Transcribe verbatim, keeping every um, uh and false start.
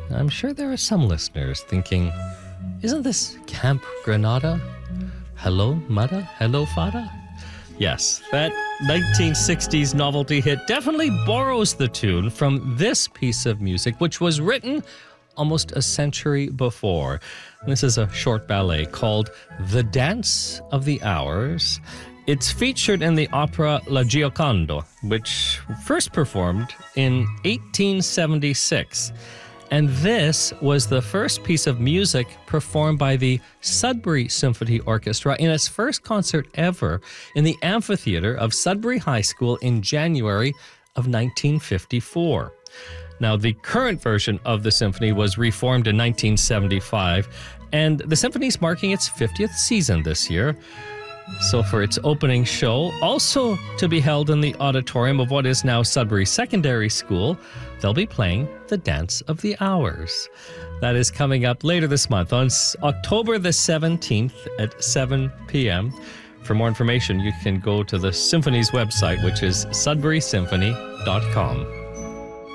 I'm sure there are some listeners thinking, isn't this Camp Granada? Hello, Mudda? Hello, Fada? Yes, that nineteen sixties novelty hit definitely borrows the tune from this piece of music, which was written almost a century before. This is a short ballet called The Dance of the Hours. It's featured in the opera La Gioconda, which first performed in eighteen seventy-six. And this was the first piece of music performed by the Sudbury Symphony Orchestra in its first concert ever in the amphitheater of Sudbury High School in January of nineteen fifty-four. Now, the current version of the symphony was reformed in nineteen seventy-five, and the symphony's marking its fiftieth season this year. So for its opening show, also to be held in the auditorium of what is now Sudbury Secondary School, they'll be playing The Dance of the Hours. That is coming up later this month on October the seventeenth at seven p.m. For more information, you can go to the Symphony's website, which is sudbury symphony dot com.